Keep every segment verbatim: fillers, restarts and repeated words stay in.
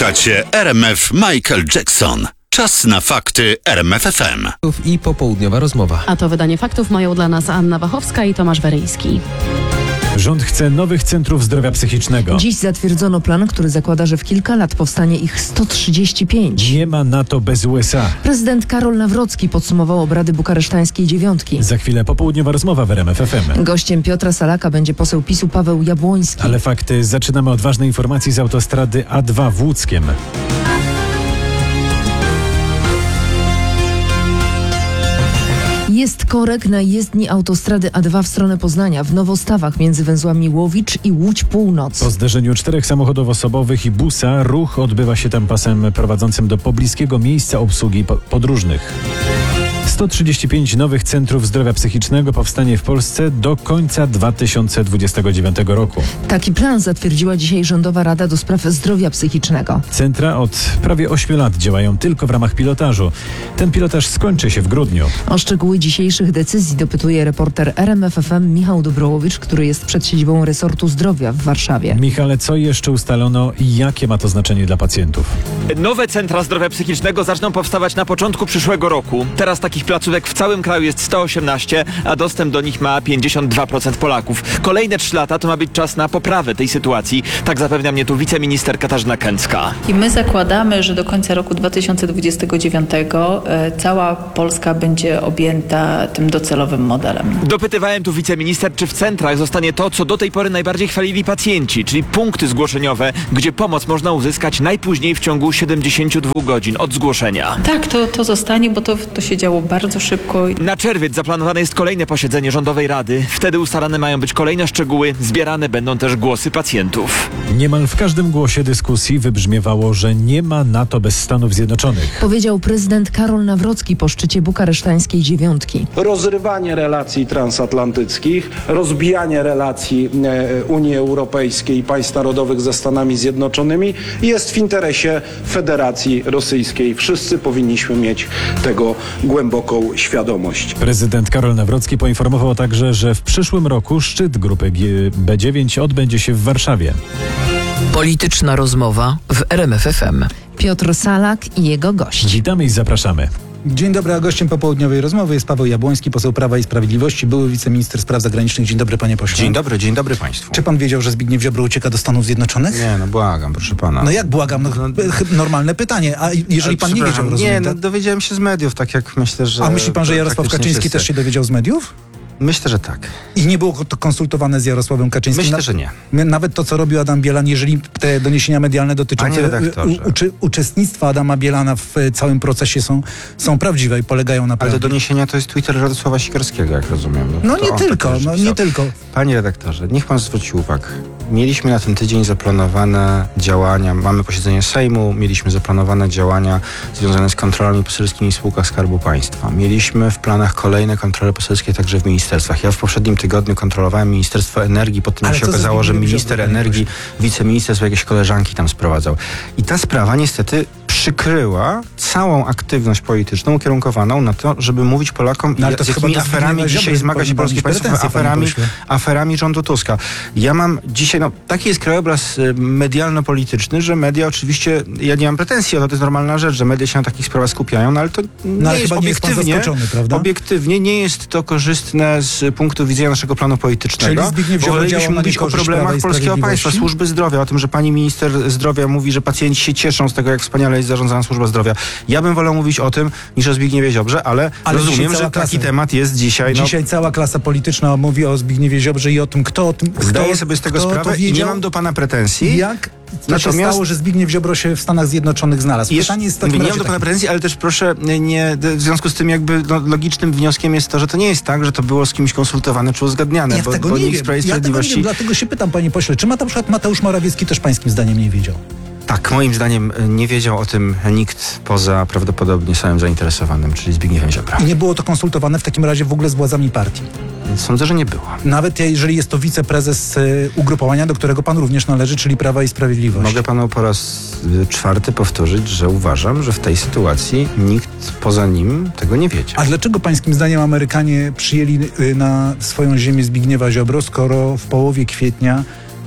Słuchacie R M F Michael Jackson. Czas na fakty R M F F M. I popołudniowa rozmowa. A to wydanie faktów mają dla nas Anna Wachowska i Tomasz Weryński. Rząd chce nowych centrów zdrowia psychicznego. Dziś zatwierdzono plan, który zakłada, że w kilka lat powstanie ich sto trzydzieści pięć. Nie ma NATO bez U S A. Prezydent Karol Nawrocki podsumował obrady bukaresztańskiej dziewiątki. Za chwilę popołudniowa rozmowa w R M F F M. Gościem Piotra Salaka będzie poseł PiSu Paweł Jabłoński. Ale fakty zaczynamy od ważnej informacji z autostrady A dwa w Łódzkiem. Jest korek na jezdni autostrady A dwa w stronę Poznania w Nowostawach między węzłami Łowicz i Łódź Północ. Po zderzeniu czterech samochodów osobowych i busa ruch odbywa się tam pasem prowadzącym do pobliskiego miejsca obsługi po- podróżnych. sto trzydzieści pięć nowych centrów zdrowia psychicznego powstanie w Polsce do końca dwa tysiące dwudziestego dziewiątego roku. Taki plan zatwierdziła dzisiaj Rządowa Rada do Spraw Zdrowia Psychicznego. Centra od prawie ośmiu lat działają tylko w ramach pilotażu. Ten pilotaż skończy się w grudniu. O szczegóły dzisiejszych decyzji dopytuje reporter R M F F M Michał Dobrołowicz, który jest przed siedzibą resortu zdrowia w Warszawie. Michale, co jeszcze ustalono i jakie ma to znaczenie dla pacjentów? Nowe centra zdrowia psychicznego zaczną powstawać na początku przyszłego roku. Teraz takich placówek w całym kraju jest sto osiemnaście, a dostęp do nich ma pięćdziesiąt dwa procent Polaków. Kolejne trzy lata to ma być czas na poprawę tej sytuacji. Tak zapewnia mnie tu wiceminister Katarzyna Kęcka. I my zakładamy, że do końca roku dwa tysiące dwudziestego dziewiątego e, cała Polska będzie objęta tym docelowym modelem. Dopytywałem tu wiceminister, czy w centrach zostanie to, co do tej pory najbardziej chwalili pacjenci, czyli punkty zgłoszeniowe, gdzie pomoc można uzyskać najpóźniej w ciągu siedemdziesięciu dwóch godzin od zgłoszenia. Tak, to, to zostanie, bo to, to się działo bardzo szybko. Na czerwiec zaplanowane jest kolejne posiedzenie Rządowej Rady. Wtedy ustalane mają być kolejne szczegóły, zbierane będą też głosy pacjentów. Niemal w każdym głosie dyskusji wybrzmiewało, że nie ma NATO bez Stanów Zjednoczonych. Powiedział prezydent Karol Nawrocki po szczycie bukaresztańskiej dziewiątki. Rozrywanie relacji transatlantyckich, rozbijanie relacji e, Unii Europejskiej i państw narodowych ze Stanami Zjednoczonymi jest w interesie Federacji Rosyjskiej. Wszyscy powinniśmy mieć tego głęboką świadomość. Prezydent Karol Nawrocki poinformował także, że w przyszłym roku szczyt grupy B dziewięć odbędzie się w Warszawie. Polityczna rozmowa w R M F F M. Piotr Salak i jego gość. Witamy i zapraszamy. Dzień dobry, a gościem popołudniowej rozmowy jest Paweł Jabłoński, poseł Prawa i Sprawiedliwości, były wiceminister spraw zagranicznych. Dzień dobry, panie pośle. Dzień dobry, dzień dobry państwu. Czy pan wiedział, że Zbigniew Ziobro ucieka do Stanów Zjednoczonych? Nie, no błagam, proszę pana. No jak błagam, no, normalne pytanie. A jeżeli Ale pan nie wiedział, rozumiem, Nie, no, tak? dowiedziałem się z mediów, tak jak myślę, że... A myśli pan, że Jarosław praktycznie Kaczyński wszyscy. też się dowiedział z mediów? Myślę, że tak. I nie było to konsultowane z Jarosławem Kaczyńskim? Myślę, Na- że nie. Nawet to, co robił Adam Bielan, jeżeli te doniesienia medialne dotyczące Panie redaktorze. u, uczy, uczestnictwa Adama Bielana w e, całym procesie są, są prawdziwe i polegają na Ale prawdzie. te doniesienia to jest Twitter Radosława Sikorskiego, jak rozumiem. No To nie on tylko, takie rzeczy no pisał. nie tylko. Panie redaktorze, niech pan zwróci uwagę. Mieliśmy na ten tydzień zaplanowane działania, mamy posiedzenie Sejmu, mieliśmy zaplanowane działania związane z kontrolami poselskimi w spółkach Skarbu Państwa. Mieliśmy w planach kolejne kontrole poselskie także w ministerstwach. Ja w poprzednim tygodniu kontrolowałem Ministerstwo Energii, potem Ale się co ze okazało, że Zbigniewem minister Ziobro, panie energii, wiceminister swoje jakieś koleżanki tam sprowadzał. I ta sprawa niestety przykryła całą aktywność polityczną ukierunkowaną na to, żeby mówić Polakom, No, ale jak, to z chyba jakimi do aferami Zbigniewa dzisiaj Ziobry zmaga się powinien polskie mieć państwo, pretensje, panie aferami, pośle. aferami rządu Tuska. Ja mam dzisiaj, no taki jest krajobraz y, medialno-polityczny, że media oczywiście, ja nie mam pretensji o to, to jest normalna rzecz, że media się na takich sprawach skupiają, no ale to nie No, ale jest chyba nie jest pan obiektywnie, zaskoczony, prawda? obiektywnie nie jest to korzystne z punktu widzenia naszego planu politycznego. Czyli Zbigniew Bo Ziobro wolelibyśmy działa na mówić o niekorzyść Prawa problemach i polskiego Sprawiedliwości? państwa, służby zdrowia, o tym, że pani minister zdrowia mówi, że pacjenci się cieszą z tego, jak wspaniale jest zarządzana służba zdrowia. Ja bym wolał mówić o tym, niż o Zbigniewie Ziobrze, ale, Ale dzisiaj rozumiem, cała że taki klasa- temat jest dzisiaj. No, Dzisiaj cała klasa polityczna mówi o Zbigniewie Ziobrze i o tym, kto o tym zdaję kto, sobie z tego kto sprawę to i nie wiedział, mam do pana pretensji. jak to się Natomiast- stało, że Zbigniew Ziobro się w Stanach Zjednoczonych znalazł. Jeszcze- Pytanie jest w nie takim mam razie do pana takie. pretensji, ale też proszę nie, w związku z tym jakby no, logicznym wnioskiem jest to, że to nie jest tak, że to było z kimś konsultowane czy uzgadniane, Ja bo, tego bo nie nikt w wiem. Prawie i Ja tego nie Sprawiedliwości... wiem, dlatego się pytam, panie pośle, czy ma na przykład Mateusz Morawiecki też pańskim zdaniem nie wiedział? Tak, moim zdaniem nie wiedział o tym nikt poza prawdopodobnie samym zainteresowanym, czyli Zbigniewem Ziobro. I nie było to konsultowane w takim razie w ogóle z władzami partii. Sądzę, że nie było. Nawet jeżeli jest to wiceprezes y, ugrupowania, do którego pan również należy, czyli Prawa i Sprawiedliwość. Mogę panu po raz y, czwarty powtórzyć, że uważam, że w tej sytuacji nikt poza nim tego nie wiedział. A dlaczego pańskim zdaniem Amerykanie przyjęli y, na swoją ziemię Zbigniewa Ziobro, skoro w połowie kwietnia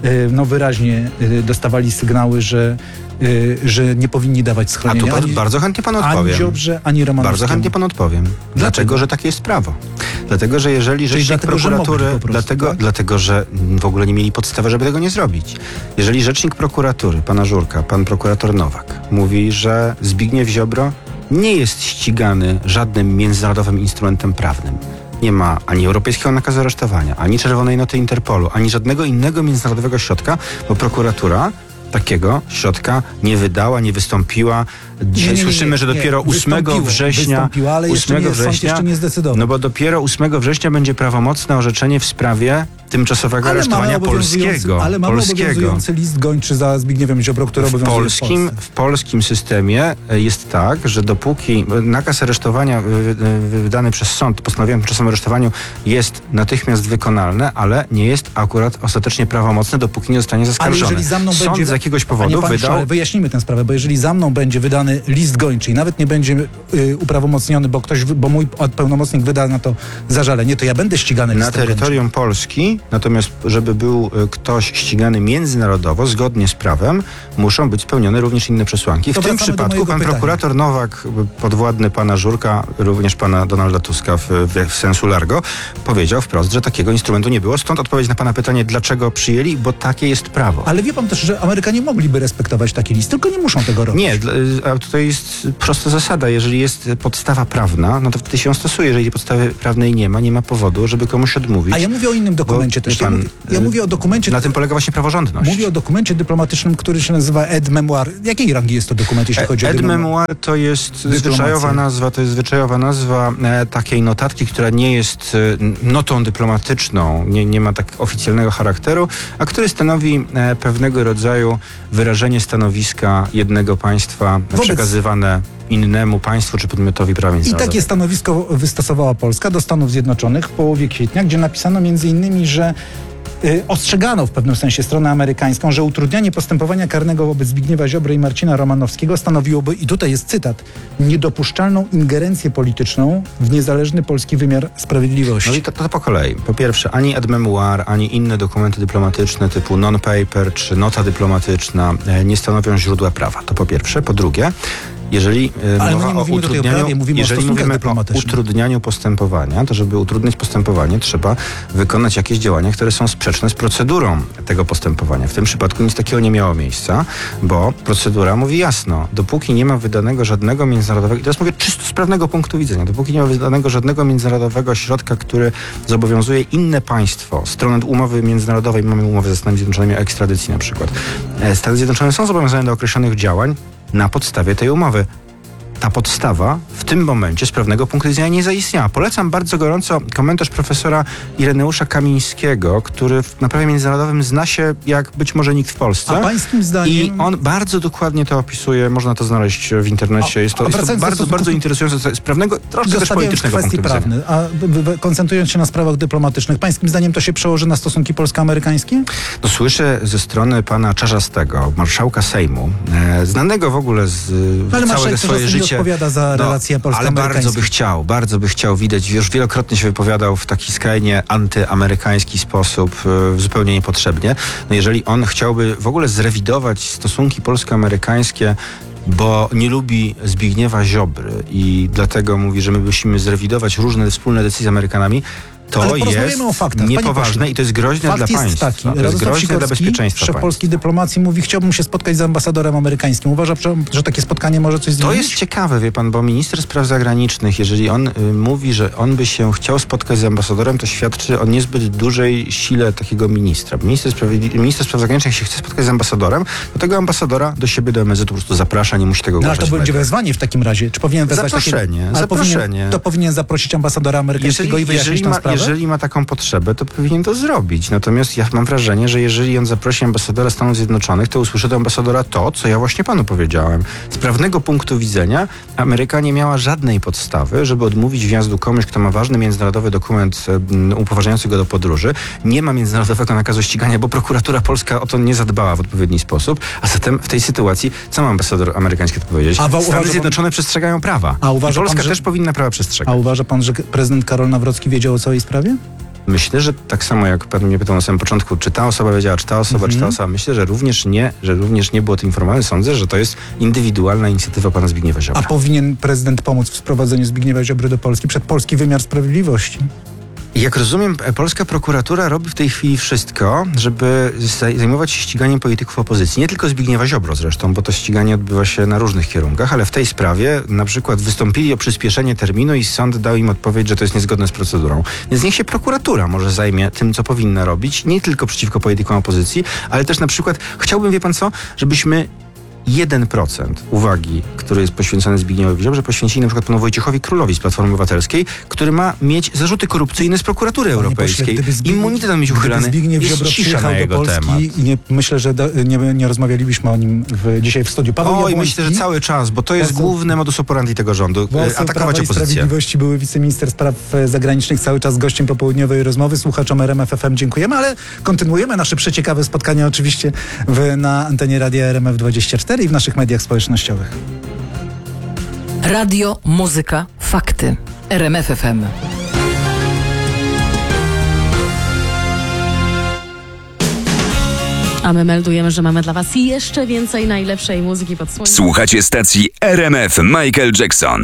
y, no wyraźnie y, dostawali sygnały, że, y, że nie powinni dawać A schronienia. tu pan, ani, bardzo chętnie panu ani odpowiem. Ziobrze, ani Romanowskiemu. Bardzo chętnie panu odpowiem. Dlaczego? Dlaczego? Że takie jest prawo. Dlatego, że jeżeli Czyli rzecznik dlatego, że prokuratury... mogli po prostu, dlatego, tak? dlatego, że w ogóle nie mieli podstawy, żeby tego nie zrobić. Jeżeli rzecznik prokuratury, pana Żurka, pan prokurator Nowak, mówi, że Zbigniew Ziobro nie jest ścigany żadnym międzynarodowym instrumentem prawnym. Nie ma ani europejskiego nakazu aresztowania, ani czerwonej noty Interpolu, ani żadnego innego międzynarodowego środka, bo prokuratura takiego środka nie wydała, nie wystąpiła. Dzisiaj Nie, nie, nie, słyszymy, że nie. dopiero ósmego Wystąpiło, września... wystąpiło, ale jeszcze nie, ósmego sąd września, jeszcze nie zdecydował. No bo dopiero ósmego września będzie prawomocne orzeczenie w sprawie tymczasowego Ale mamy aresztowania obowiązujący- polskiego. Ale mamy polskiego. obowiązujący list gończy za Zbigniewem Ziobro, który W obowiązuje polskim, w Polsce. w polskim systemie jest tak, że dopóki nakaz aresztowania wy- wy- wydany przez sąd, postanowienie o tymczasowym aresztowaniu jest natychmiast wykonalne, ale nie jest akurat ostatecznie prawomocne, dopóki nie zostanie Ale zaskarżone. jeżeli za mną Sąd będzie... z jakiegoś Panie powodu Pańczu, wydał... ale wyjaśnijmy tę sprawę, bo jeżeli za mną będzie wydany list gończy i nawet nie będzie y, uprawomocniony, bo ktoś, wy- bo mój pełnomocnik wyda na to zażalenie, to ja będę ścigany Na listem terytorium Polski, natomiast żeby był y, ktoś ścigany międzynarodowo, zgodnie z prawem, muszą być spełnione również inne przesłanki. W To tym wracamy do przypadku mojego pan pytania. prokurator Nowak, y, podwładny pana Żurka, również pana Donalda Tuska w, w, w sensu largo, powiedział wprost, że takiego instrumentu nie było. Stąd odpowiedź na pana pytanie, dlaczego przyjęli, bo takie jest prawo. Ale wie pan też, że Amerykanie mogliby respektować taki list, tylko nie muszą tego robić. Nie, dla- a tutaj jest prosta zasada. Jeżeli jest podstawa prawna, no to wtedy się ją stosuje. Jeżeli podstawy prawnej nie ma, nie ma powodu, żeby komuś odmówić. A ja mówię o innym dokumencie Bo, też. wie pan, ja, mówię, ja mówię o dokumencie... Na tym polega właśnie praworządność. Mówię o dokumencie dyplomatycznym, który się nazywa Aide Memoire. Jakiej rangi jest to dokument, jeśli chodzi o Aide dyplomację? Memoire to jest Dyplomację. zwyczajowa nazwa, to jest zwyczajowa nazwa e, takiej notatki, która nie jest e, notą dyplomatyczną, nie, nie ma tak oficjalnego charakteru, a który stanowi e, pewnego rodzaju wyrażenie stanowiska jednego państwa Wobec- przekazywane innemu państwu czy podmiotowi prawa I międzynarodowego. takie stanowisko wystosowała Polska do Stanów Zjednoczonych w połowie kwietnia, gdzie napisano między innymi, że y, ostrzegano w pewnym sensie stronę amerykańską, że utrudnianie postępowania karnego wobec Zbigniewa Ziobry i Marcina Romanowskiego stanowiłoby, i tutaj jest cytat, niedopuszczalną ingerencję polityczną w niezależny polski wymiar sprawiedliwości. No i to, to po kolei. Po pierwsze, ani ad memoir, ani inne dokumenty dyplomatyczne typu non-paper czy nota dyplomatyczna e, nie stanowią źródła prawa. To po pierwsze. Po drugie, jeżeli e, Ale my mowa nie o mówimy tutaj o utrudnianiu, prawie, mówimy o jeżeli stosunkach mówimy o dyplomatycznych. utrudnianiu postępowania, to żeby utrudnić postępowanie, trzeba wykonać jakieś działania, które są sprzeczne z procedurą tego postępowania. W tym przypadku nic takiego nie miało miejsca, bo procedura mówi jasno, dopóki nie ma wydanego żadnego międzynarodowego, i teraz mówię czysto z prawnego punktu widzenia, dopóki nie ma wydanego żadnego międzynarodowego środka, który zobowiązuje inne państwo, stronę umowy międzynarodowej, mamy umowę ze Stanami Zjednoczonymi o ekstradycji na przykład, e, Stany Zjednoczone są zobowiązane do określonych działań na podstawie tej umowy. Ta podstawa w tym momencie z prawnego punktu widzenia nie zaistniała. Polecam bardzo gorąco komentarz profesora Ireneusza Kamińskiego, który w- na prawie międzynarodowym zna się jak być może nikt w Polsce. A pańskim zdaniem... I on bardzo dokładnie to opisuje, można to znaleźć w internecie. A- Jest to, a jest to wracając do bardzo, stosunków- bardzo interesujące z prawnego, troszkę też Zostawiając politycznego kwestie punktu widzenia. prawne, a b- b- koncentrując się na sprawach dyplomatycznych, pańskim zdaniem to się przełoży na stosunki polsko-amerykańskie? No, słyszę ze strony pana Czarzastego, marszałka Sejmu, e, znanego w ogóle z No, ale całe marszałek swoje Czarzasty nie życie. odpowiada za relacje ale polsko-amerykańskie. bardzo by chciał, bardzo by chciał widać, już wielokrotnie się wypowiadał w taki skrajnie antyamerykański sposób, e, zupełnie niepotrzebnie. No jeżeli on chciałby w ogóle zrewidować stosunki polsko-amerykańskie, bo nie lubi Zbigniewa Ziobry i dlatego mówi, że my musimy zrewidować różne wspólne decyzje z Amerykanami, to Ale jest porozmawiajmy o faktach. Panie niepoważne pośle, i to jest groźne Fakt dla jest państwa. taki, To jest Radosław groźne dla Sikorski, bezpieczeństwa szef państwa. polskiej dyplomacji, mówi, chciałbym się spotkać z ambasadorem amerykańskim. Uważa, że, że takie spotkanie może coś To zmienić? jest ciekawe, wie pan, bo minister spraw zagranicznych, jeżeli on y, mówi, że on by się chciał spotkać z ambasadorem, to świadczy o niezbyt dużej sile takiego ministra. Minister spraw, minister spraw zagranicznych, jak się chce spotkać z ambasadorem, to tego ambasadora do siebie do M S Z-u po prostu zaprasza, nie musi tego No, ale ogłaszać. to w będzie mediach. wezwanie w takim razie. Czy powinien wezwać Zaproszenie, takie... Ale zaproszenie. Powinien, to powinien zaprosić ambasadora amerykańskiego i wyjaśnić jeżeli, tę ma, sprawę? jeżeli ma taką potrzebę, to powinien to zrobić. Natomiast ja mam wrażenie, że jeżeli on zaprosi ambasadora Stanów Zjednoczonych, to usłyszy od ambasadora to, co ja właśnie panu powiedziałem. Z prawnego punktu widzenia Ameryka nie miała żadnej podstawy, żeby odmówić wjazdu komuś, kto ma ważny międzynarodowy dokument e, upoważniający go do podróży. Nie ma międzynarodowego nakazu ścigania, bo prokuratura polska o to nie zadbała w odpowiedni sposób. A zatem w tej sytuacji, co ma ambasador amerykański to powiedzieć? A wa- Stany uważa pan- Zjednoczone przestrzegają prawa. A uważa I Polska pan, że- też powinna prawa przestrzegać. A uważa pan, że prezydent Karol Nawrocki wiedział o całej sprawie? Myślę, że tak samo jak pan mnie pytał na samym początku, czy ta osoba wiedziała, czy ta osoba, czy ta osoba, myślę, że również nie, że również nie było tym informowane. Sądzę, że to jest indywidualna inicjatywa pana Zbigniewa Ziobry. A powinien prezydent pomóc w sprowadzeniu Zbigniewa Ziobry do Polski przed polski wymiar sprawiedliwości? Jak rozumiem, polska prokuratura robi w tej chwili wszystko, żeby zajmować się ściganiem polityków opozycji. Nie tylko Zbigniewa Ziobro zresztą, bo to ściganie odbywa się na różnych kierunkach, ale w tej sprawie na przykład wystąpili o przyspieszenie terminu i sąd dał im odpowiedź, że to jest niezgodne z procedurą. Więc niech się prokuratura może zajmie tym, co powinna robić, nie tylko przeciwko politykom opozycji, ale też na przykład chciałbym, wie pan co, żebyśmy jeden procent uwagi, który jest poświęcony Zbigniewowi Ziobrze, poświęcili na przykład panu Wojciechowi Królowi z Platformy Obywatelskiej, który ma mieć zarzuty korupcyjne z prokuratury Panie europejskiej. pośle, Zbigniew, Immunitet ma mieć uchylany. Zbigniew Jest Ziobro cisza przyjechał na do jego Polski temat. i nie, myślę, że do, nie, nie rozmawialibyśmy o nim w, dzisiaj w studiu. Paweł Oj, Jabłoński, myślę, że cały czas, bo to jest poseł- główny modus operandi tego rządu. poseł Atakować Prawa i opozycję. Sprawiedliwości, były wiceminister spraw zagranicznych, cały czas gościem popołudniowej rozmowy. Słuchaczom R M F F M dziękujemy, ale kontynuujemy nasze przeciekawe spotkania oczywiście w, na antenie Radia R M F dwadzieścia cztery i w naszych mediach społecznościowych. Radio, muzyka, fakty. R M F F M. A my meldujemy, że mamy dla was jeszcze więcej najlepszej muzyki pod słońcem. Słuchacie stacji R M F Michael Jackson.